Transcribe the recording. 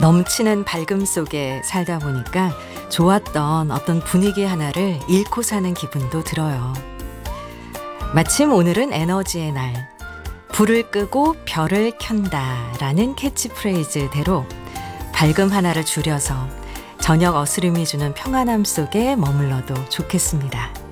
넘치는 밝음 속에 살다 보니까 좋았던 어떤 분위기 하나를 잃고 사는 기분도 들어요. 마침 오늘은 에너지의 날, 불을 끄고 별을 켠다 라는 캐치프레이즈대로 밝음 하나를 줄여서 저녁 어스름이 주는 평안함 속에 머물러도 좋겠습니다.